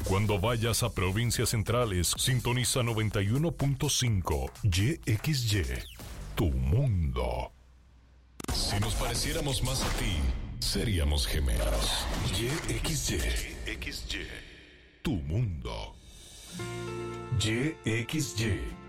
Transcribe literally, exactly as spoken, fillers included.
Cuando vayas a provincias centrales, sintoniza noventa y uno punto cinco Y X Y, tu mundo. Si nos pareciéramos más a ti, seríamos gemelos. Y X Y, X Y, tu mundo. Y X Y.